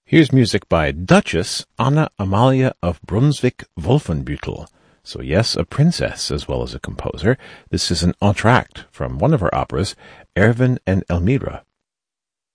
Here's music by Duchess Anna Amalia of Brunswick-Wolfenbüttel. So yes, a princess as well as a composer. This is an entr'acte from one of her operas, Erwin and Elmira.